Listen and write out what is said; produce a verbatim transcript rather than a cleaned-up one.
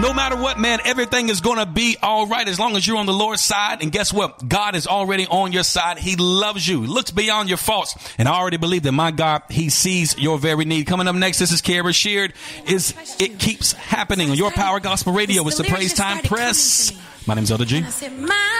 No matter what, man, everything is going to be all right as long as you're on the Lord's side. And guess what? God is already on your side. He loves you, looks beyond your faults. And I already believe that my God, he sees your very need. Coming up next, this is Kara Sheard. Is It Keeps Happening on Your Power Gospel Radio. It's the Praise Time Press. My name's Elder G.